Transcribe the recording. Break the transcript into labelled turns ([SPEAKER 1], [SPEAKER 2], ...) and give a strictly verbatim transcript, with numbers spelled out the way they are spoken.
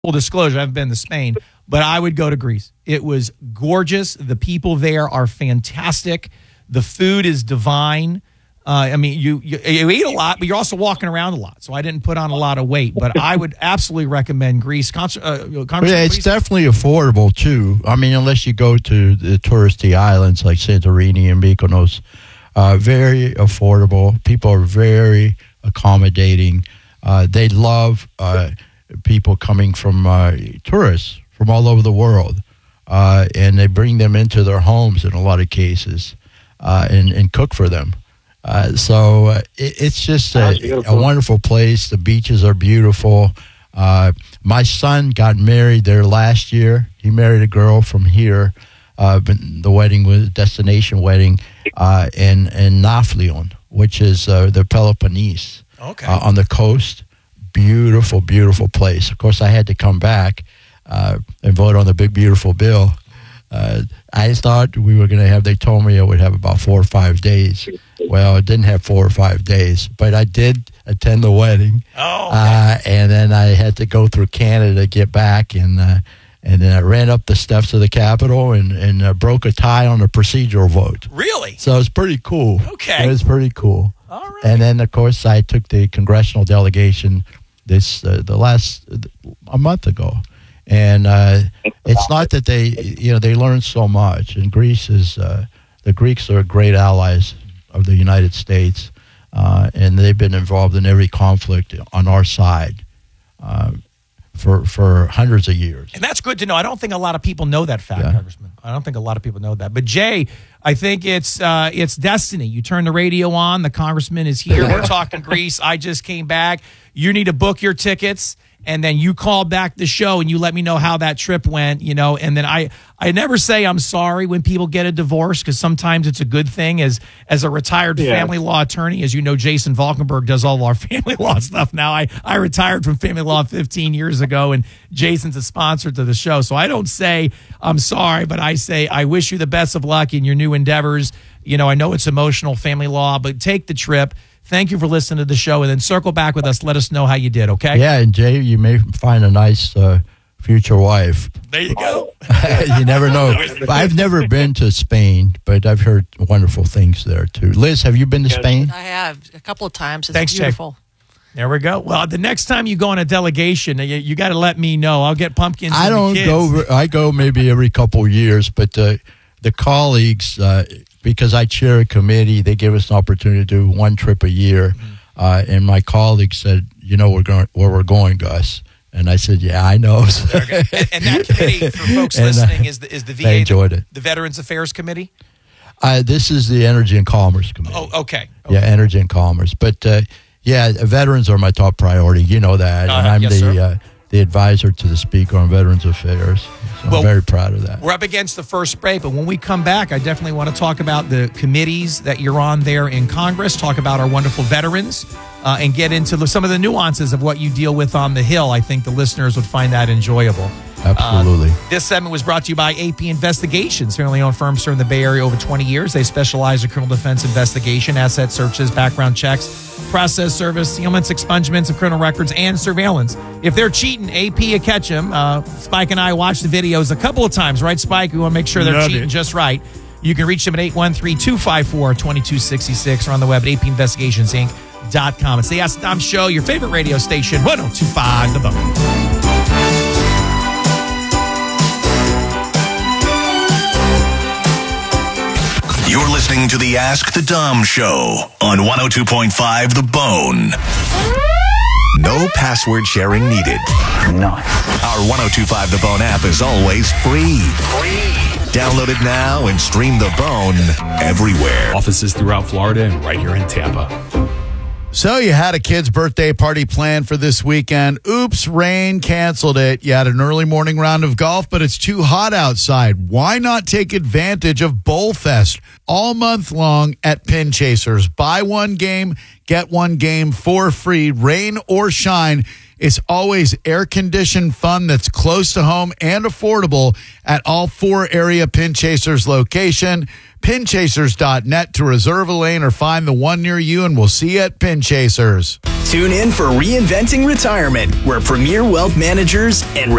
[SPEAKER 1] full disclosure, I've been to Spain, but I would go to Greece. It was gorgeous. The people there are fantastic. The food is divine. Uh, I mean, you, you you eat a lot, but you're also walking around a lot. So I didn't put on a lot of weight, but I would absolutely recommend Greece. Con- uh,
[SPEAKER 2] yeah, it's definitely affordable too. I mean, unless you go to the touristy islands like Santorini and Mykonos, uh, very affordable. People are very accommodating. Uh, they love uh, people coming from uh, tourists from all over the world, uh, and they bring them into their homes in a lot of cases uh, and, and cook for them. Uh, so uh, it, it's just a, a wonderful place. The beaches are beautiful. Uh, my son got married there last year. He married a girl from here. Uh, the wedding was a destination wedding uh, in, in Nafplion, which is uh, the Peloponnese
[SPEAKER 1] okay.
[SPEAKER 2] uh, on the coast. Beautiful, beautiful place. Of course, I had to come back uh, and vote on the big, beautiful bill. Uh, I thought we were going to have, they told me it would have about four or five days. Well, it didn't have four or five days, but I did attend the wedding.
[SPEAKER 1] Oh, okay.
[SPEAKER 2] uh, and then I had to go through Canada to get back, and uh, and then I ran up the steps of the Capitol and, and uh, broke a tie on a procedural vote.
[SPEAKER 1] Really?
[SPEAKER 2] So it's pretty cool.
[SPEAKER 1] Okay.
[SPEAKER 2] It was pretty cool.
[SPEAKER 1] All right.
[SPEAKER 2] And then, of course, I took the congressional delegation this uh, the last, a month ago. And uh, it's not that they, you know, they learn so much. And Greece is, uh, the Greeks are great allies of the United States, uh, and they've been involved in every conflict on our side uh, for for hundreds of years.
[SPEAKER 1] And that's good to know. I don't think a lot of people know that fact,
[SPEAKER 2] Yeah.
[SPEAKER 1] Congressman. I don't think a lot of people know that. But Jay, I think it's uh, it's destiny. You turn the radio on, the congressman is here. We're talking Greece. I just came back. You need to book your tickets. And then you call back the show and you let me know how that trip went, you know, and then I, I never say I'm sorry when people get a divorce, because sometimes it's a good thing. As as a retired
[SPEAKER 3] Yeah.
[SPEAKER 1] family law attorney, as you know, Jason Valkenburg does all our family law stuff now. I, I retired from family law fifteen years ago, and Jason's a sponsor to the show. So I don't say I'm sorry, but I say I wish you the best of luck in your new endeavors. You know, I know it's emotional, family law, but take the trip. Thank you for listening to the show, and then circle back with us. Let us know how you did, okay?
[SPEAKER 2] Yeah, and Jay, you may find a nice uh, future wife.
[SPEAKER 1] There you go.
[SPEAKER 2] You never know. I've never been to Spain, but I've heard wonderful things there, too. Liz, have you been to Spain?
[SPEAKER 4] I have a couple of times. It's
[SPEAKER 1] Thanks, Jay.
[SPEAKER 4] beautiful.
[SPEAKER 1] There we go. Well, the next time you go on a delegation, you, you got to let me know. I'll get pumpkins.
[SPEAKER 2] I
[SPEAKER 1] and
[SPEAKER 2] don't
[SPEAKER 1] the kids.
[SPEAKER 2] go. I go maybe every couple of years, but uh, the colleagues, uh, because I chair a committee, they give us an opportunity to do one trip a year. Mm-hmm. Uh, and my colleague said, "You know, we're going where we're going, Gus." And I said, "Yeah, I know."
[SPEAKER 1] and, and that committee, for folks
[SPEAKER 2] and, uh,
[SPEAKER 1] listening, is the is the V A.
[SPEAKER 2] I enjoyed
[SPEAKER 1] the,
[SPEAKER 2] it.
[SPEAKER 1] The Veterans Affairs Committee.
[SPEAKER 2] Uh, this is the Energy and Commerce Committee.
[SPEAKER 1] Oh, okay. okay.
[SPEAKER 2] Yeah, Energy and Commerce. But uh, yeah, veterans are my top priority. You know that,
[SPEAKER 1] Uh,
[SPEAKER 2] and I'm
[SPEAKER 1] yes,
[SPEAKER 2] the
[SPEAKER 1] sir.
[SPEAKER 2] uh, the advisor to the Speaker on Veterans Affairs. So
[SPEAKER 1] Well,
[SPEAKER 2] I'm very proud of that.
[SPEAKER 1] We're up against the first break, but when we come back, I definitely want to talk about the committees that you're on there in Congress, talk about our wonderful veterans, uh, and get into the, some of the nuances of what you deal with on the Hill. I think the listeners would find that enjoyable.
[SPEAKER 2] Absolutely.
[SPEAKER 1] Uh, this segment was brought to you by A P Investigations, family owned firm serving the Bay Area over twenty years. They specialize in criminal defense investigation, asset searches, background checks, process service, sealments, expungements of criminal records, and surveillance. If they're cheating, A P will catch them. Uh, Spike and I watched the videos a couple of times, right, Spike? We want to make sure they're
[SPEAKER 3] Love
[SPEAKER 1] cheating
[SPEAKER 3] it.
[SPEAKER 1] just right. You can reach them at eight one three, two five four, two two six six or on the web at A P investigations inc dot com. It's the Ask Dom Show, your favorite radio station, one oh two point five The Bone.
[SPEAKER 5] You're listening to the Ask the Dom Show on one oh two point five The Bone. No password sharing needed.
[SPEAKER 6] Nice.
[SPEAKER 5] Our one oh two point five The Bone app is always free. Free. Download it now and stream The Bone everywhere.
[SPEAKER 7] Offices throughout Florida and right here in Tampa.
[SPEAKER 8] So you had a kid's birthday party planned for this weekend. Oops, rain canceled it. You had an early morning round of golf, but it's too hot outside. Why not take advantage of Bowl Fest all month long at Pin Chasers? Buy one game, get one game for free, rain or shine. It's always air-conditioned fun that's close to home and affordable at all four area Pin Chasers location. pin chasers dot net to reserve a lane or find the one near you, and we'll see you at Pin Chasers.
[SPEAKER 3] Tune in for Reinventing Retirement, where Premier Wealth Managers and